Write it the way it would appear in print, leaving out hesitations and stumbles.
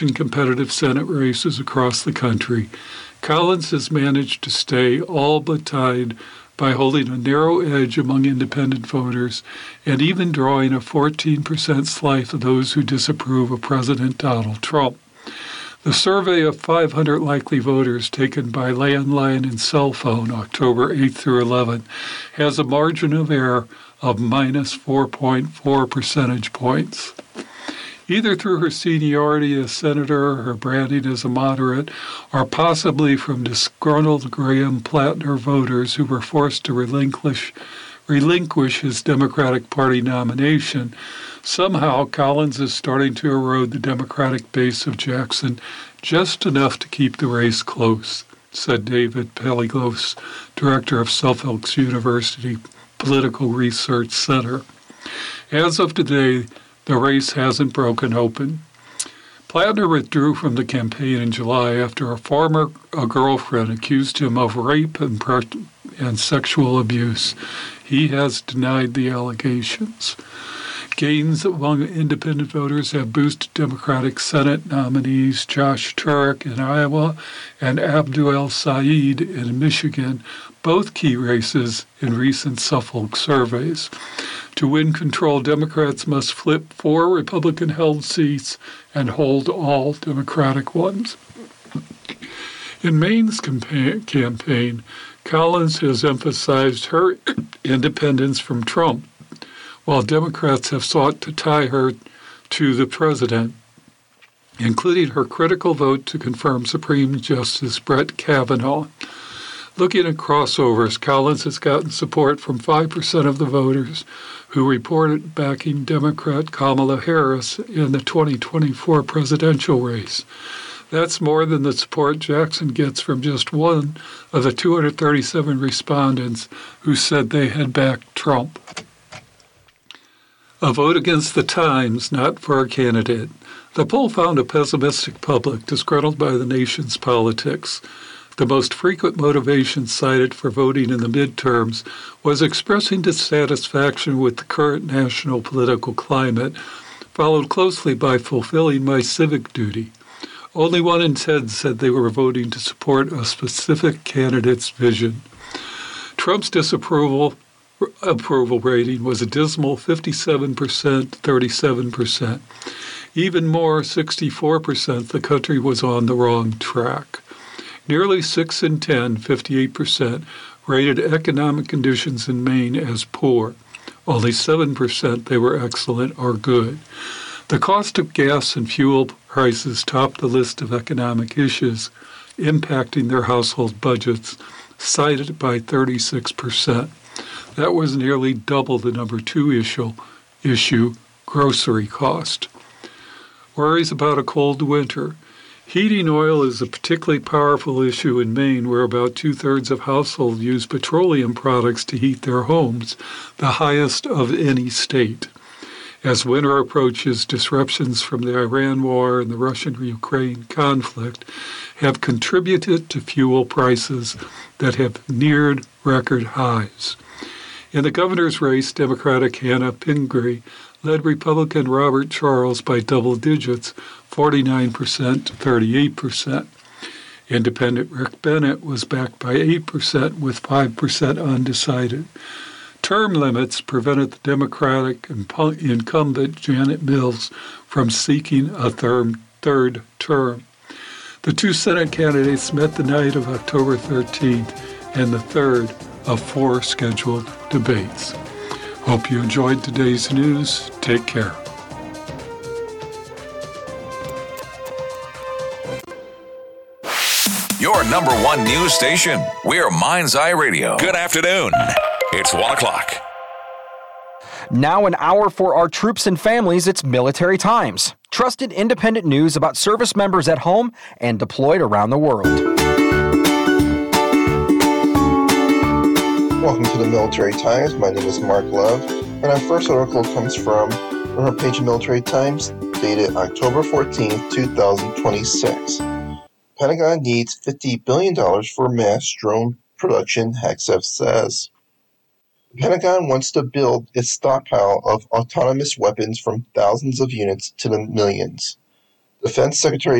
in competitive Senate races across the country, Collins has managed to stay all but tied by holding a narrow edge among independent voters and even drawing a 14% slice of those who disapprove of President Donald Trump. The survey of 500 likely voters taken by landline and cell phone October 8 through 11 has a margin of error of minus 4.4 percentage points. Either through her seniority as senator or her branding as a moderate, or possibly from disgruntled Graham-Plattner voters who were forced to relinquish his Democratic Party nomination, somehow Collins is starting to erode the Democratic base of Jackson just enough to keep the race close, said David Peligos, director of Suffolk University Political Research Center. As of today, the race hasn't broken open. Plattner withdrew from the campaign in July after a girlfriend accused him of rape and sexual abuse. He has denied the allegations. Gains among independent voters have boosted Democratic Senate nominees Josh Turek in Iowa and Abdul El-Sayed in Michigan, both key races in recent Suffolk surveys. To win control, Democrats must flip 4 Republican-held seats and hold all Democratic ones. In Maine's campaign, Collins has emphasized her independence from Trump, while Democrats have sought to tie her to the president, including her critical vote to confirm Supreme Justice Brett Kavanaugh. Looking at crossovers, Collins has gotten support from 5% of the voters who reported backing Democrat Kamala Harris in the 2024 presidential race. That's more than the support Jackson gets from just one of the 237 respondents who said they had backed Trump. A vote against the Times, not for a candidate. The poll found a pessimistic public disgruntled by the nation's politics. The most frequent motivation cited for voting in the midterms was expressing dissatisfaction with the current national political climate, followed closely by fulfilling my civic duty. Only 1 in 10 said they were voting to support a specific candidate's vision. Trump's approval rating was a dismal 57%, 37%. Even more, 64%, the country was on the wrong track. Nearly 6 in 10, 58%, rated economic conditions in Maine as poor. Only 7% they were excellent or good. The cost of gas and fuel prices topped the list of economic issues impacting their household budgets, cited by 36%. That was nearly double the number 2 issue, grocery cost. Worries about a cold winter. Heating oil is a particularly powerful issue in Maine, where about 2/3 of households use petroleum products to heat their homes, the highest of any state. As winter approaches, disruptions from the Iran war and the Russian-Ukraine conflict have contributed to fuel prices that have neared record highs. In the governor's race, Democratic Hannah Pingree led Republican Robert Charles by double digits, 49% to 38%. Independent Rick Bennett was backed by 8% with 5% undecided. Term limits prevented the Democratic incumbent Janet Mills from seeking a third term. The 2 Senate candidates met the night of October 13th and the third of 4 scheduled debates. Hope you enjoyed today's news. Take care. Your number 1 news station. We're Mind's Eye Radio. Good afternoon. It's 1 o'clock. Now an hour for our troops and families, it's Military Times. Trusted independent news about service members at home and deployed around the world. Welcome to the Military Times. My name is Mark Love, and our first article comes from the front page of Military Times, dated October 14, 2026. Pentagon needs $50 billion for mass drone production, Hegseth says. The Pentagon wants to build its stockpile of autonomous weapons from thousands of units to the millions. Defense Secretary